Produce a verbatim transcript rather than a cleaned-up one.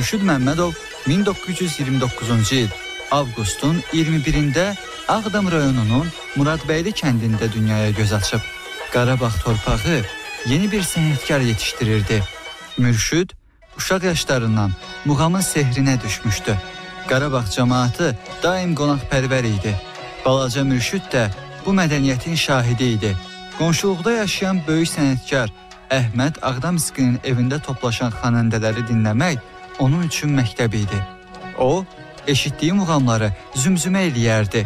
Mürşid Məmmədov min doqquz yüz iyirmi doqquzuncu il avqustun iyirmi birində Ağdam rayonunun Muradbəyli kəndində dünyaya göz açıb. Qarabağ torpağı yeni bir sənətkar yetişdirirdi. Mürşid uşaq yaşlarından muğamın sehrinə düşmüşdü. Qarabağ cəmaatı daim qonaqpərvər idi. Balaca Mürşid də bu mədəniyyətin şahidi idi. Qonşuluqda yaşayan böyük sənətkar Əhməd Ağdamskinin evində toplaşan xanəndələri dinləmək onun üçün məktəb idi. O, eşitdiyi muğamları zümzümə eləyərdi.